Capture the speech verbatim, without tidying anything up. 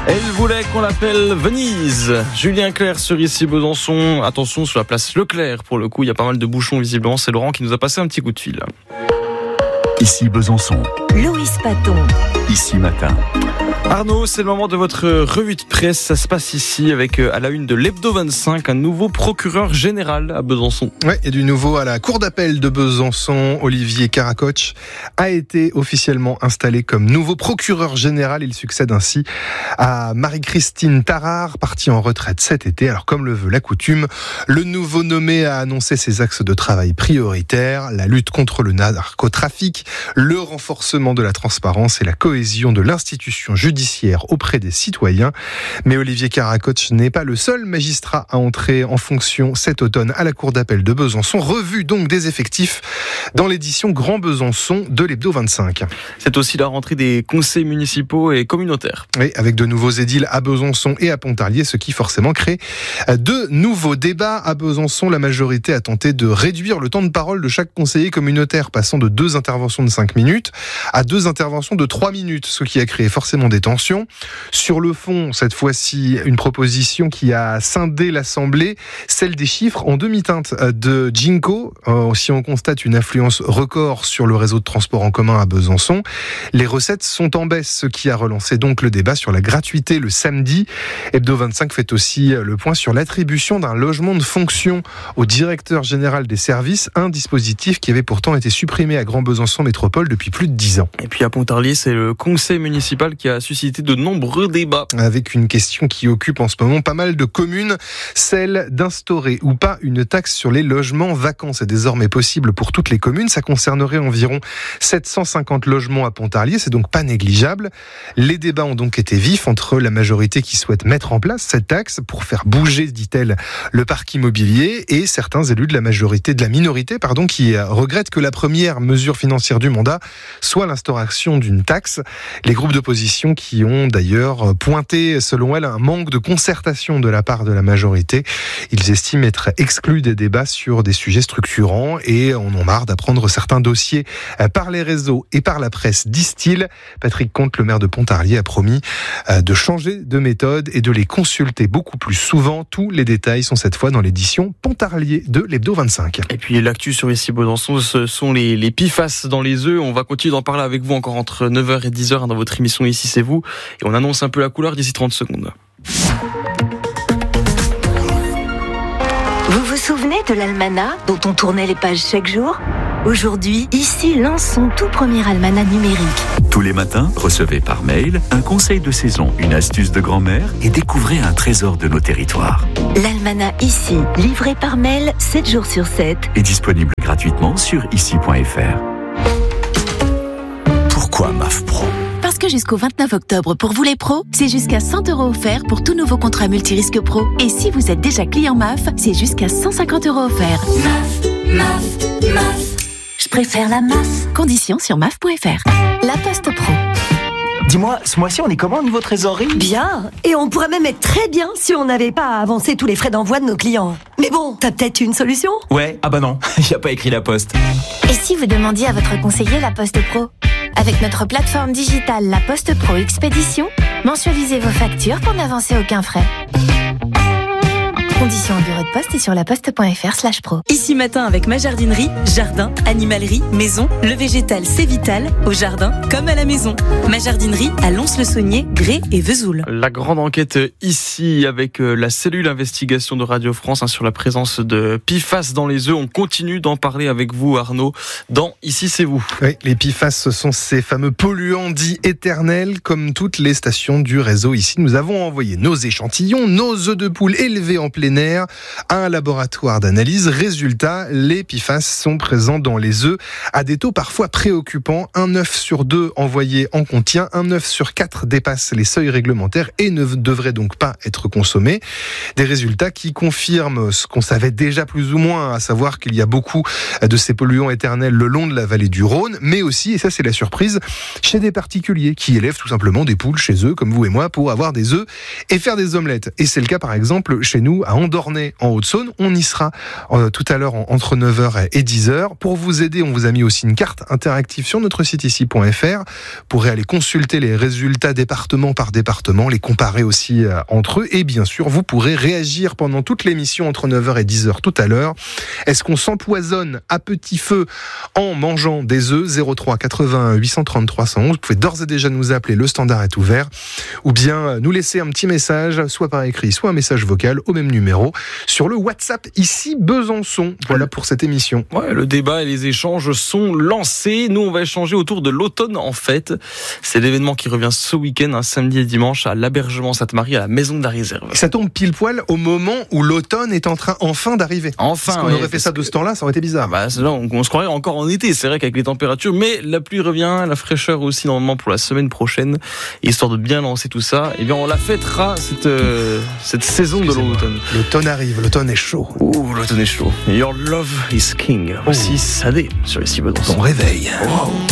Elle voulait qu'on l'appelle Venise. Julien Clerc sur ici Besançon. Attention sur la place Leclerc, pour le coup, il y a pas mal de bouchons visiblement. C'est Laurent qui nous a passé un petit coup de fil. Ici Besançon. Loïs Paton. Ici Matin. Arnaud, c'est le moment de votre revue de presse. Ça se passe ici avec à la une de l'Hebdo vingt-cinq, un nouveau procureur général à Besançon. Ouais, et du nouveau à la cour d'appel de Besançon, Olivier Karakoc a été officiellement installé comme nouveau procureur général. Il succède ainsi à Marie-Christine Tarard, partie en retraite cet été. Alors comme le veut la coutume, le nouveau nommé a annoncé ses axes de travail prioritaires: la lutte contre le narcotrafic, le renforcement de la transparence et la cohésion de l'institution judiciaire auprès des citoyens. Mais Olivier Karakoc n'est pas le seul magistrat à entrer en fonction cet automne à la cour d'appel de Besançon. Revue donc des effectifs dans l'édition Grand Besançon de l'Hebdo vingt-cinq. C'est aussi la rentrée des conseils municipaux et communautaires. Oui, avec de nouveaux édiles à Besançon et à Pontarlier, ce qui forcément crée de nouveaux débats. À Besançon, la majorité a tenté de réduire le temps de parole de chaque conseiller communautaire, passant de deux interventions de cinq minutes à deux interventions de trois minutes, ce qui a créé forcément des tensions. Sur le fond, cette fois-ci, une proposition qui a scindé l'Assemblée, celle des chiffres en demi-teinte de Ginko. Euh, si on constate une influence record sur le réseau de transport en commun à Besançon, les recettes sont en baisse, ce qui a relancé donc le débat sur la gratuité le samedi. Hebdo vingt-cinq fait aussi le point sur l'attribution d'un logement de fonction au directeur général des services, un dispositif qui avait pourtant été supprimé à Grand Besançon Métropole depuis plus de dix ans. Et puis à Pontarlier, c'est le conseil municipal qui a suscité de nombreux débats. Avec une question qui occupe en ce moment pas mal de communes, celle d'instaurer ou pas une taxe sur les logements vacants. C'est désormais possible pour toutes les communes. Ça concernerait environ sept cent cinquante logements à Pontarlier. C'est donc pas négligeable. Les débats ont donc été vifs entre la majorité qui souhaite mettre en place cette taxe pour faire bouger, dit-elle, le parc immobilier, et certains élus de la majorité, de la minorité, pardon, qui regrettent que la première mesure financière du mandat soit l'instauration d'une taxe. Les groupes d'opposition qui ont d'ailleurs pointé, selon elle, un manque de concertation de la part de la majorité. Ils estiment être exclus des débats sur des sujets structurants et en ont marre d'apprendre certains dossiers par les réseaux et par la presse, disent-ils. Patrick Comte, le maire de Pontarlier, a promis de changer de méthode et de les consulter beaucoup plus souvent. Tous les détails sont cette fois dans l'édition Pontarlier de l'Hebdo vingt-cinq. Et puis l'actu sur ici Besançon, ce sont les, les P F A S dans les œufs. On va continuer d'en parler avec vous encore entre neuf heures et dix heures dans votre émission Ici c'est vous. Et on annonce un peu la couleur d'ici trente secondes. Vous vous souvenez de l'almanach dont on tournait les pages chaque jour ? Aujourd'hui, Ici lance son tout premier almanach numérique. Tous les matins, recevez par mail un conseil de saison, une astuce de grand-mère et découvrez un trésor de nos territoires. L'almanach Ici, livré par mail sept jours sur sept. Et disponible gratuitement sur ici point f r. Pourquoi M A F Pro ? Parce que jusqu'au vingt-neuf octobre, pour vous les pros, c'est jusqu'à cent euros offerts pour tout nouveau contrat multirisque pro. Et si vous êtes déjà client M A F, c'est jusqu'à cent cinquante euros offerts. M A F, M A F, M A F. Je préfère la M A F. Conditions sur M A F point f r. La Poste Pro. Dis-moi, ce mois-ci, on est comment au niveau trésorerie ? Bien. Et on pourrait même être très bien si on n'avait pas à avancer tous les frais d'envoi de nos clients. Mais bon, t'as peut-être une solution ? Ouais, ah bah non, il n'y a pas écrit la Poste. Et si vous demandiez à votre conseiller la Poste Pro ? Avec notre plateforme digitale La Poste Pro Expédition, mensualisez vos factures pour n'avancer aucun frais. Conditions en bureau de poste et sur laposte.fr slash pro. Ici Matin avec ma jardinerie, jardin, animalerie, maison, le végétal c'est vital, au jardin comme à la maison. Ma jardinerie à Lons-le-Saunier, Grès et Vesoul. La grande enquête ici avec la cellule investigation de Radio France hein, sur la présence de P F A S dans les œufs. On continue d'en parler avec vous Arnaud dans Ici c'est vous. Oui, les P F A S ce sont ces fameux polluants dits éternels. Comme toutes les stations du réseau ici, nous avons envoyé nos échantillons, nos œufs de poule élevés en plein air à un laboratoire d'analyse. Résultat, les P F A S sont présents dans les œufs à des taux parfois préoccupants. Un œuf sur deux envoyé en contient, un œuf sur quatre dépasse les seuils réglementaires et ne devrait donc pas être consommé. Des résultats qui confirment ce qu'on savait déjà plus ou moins, à savoir qu'il y a beaucoup de ces polluants éternels le long de la vallée du Rhône, mais aussi, et ça c'est la surprise, chez des particuliers qui élèvent tout simplement des poules chez eux, comme vous et moi, pour avoir des œufs et faire des omelettes. Et c'est le cas par exemple chez nous à à Andornay en Haute-Saône. On y sera euh, tout à l'heure en, entre neuf heures et dix heures. Pour vous aider, on vous a mis aussi une carte interactive sur notre site ici point f r. Vous pourrez aller consulter les résultats département par département, les comparer aussi euh, entre eux. Et bien sûr, vous pourrez réagir pendant toute l'émission entre neuf heures et dix heures tout à l'heure. Est-ce qu'on s'empoisonne à petit feu en mangeant des œufs? Zéro trois quatre-vingt-un huit cent trente-trois cent onze. Vous pouvez d'ores et déjà nous appeler, le standard est ouvert. Ou bien nous laisser un petit message, soit par écrit, soit un message vocal au même numéro, sur le WhatsApp ici Besançon. Voilà pour cette émission. Ouais, le débat et les échanges sont lancés. Nous, on va échanger autour de l'automne en fête. C'est l'événement qui revient ce week-end, un samedi et dimanche, à l'Abergement Sainte-Marie, à la Maison de la Réserve. Et ça tombe pile poil au moment où l'automne est en train enfin d'arriver. Enfin, Parce qu'on oui, aurait fait ça de ce temps-là, ça aurait été bizarre. Bah, là, on, on se croirait encore en été, c'est vrai qu'avec les températures, mais la pluie revient, la fraîcheur aussi normalement pour la semaine prochaine, histoire de bien lancer tout ça. Et bien, on la fêtera cette euh, cette saison de l'automne. L'automne arrive, l'automne est chaud. Ouh, l'automne est chaud. Your love is king. Voici Sadé sur les Besançon. Bon réveil. Wow.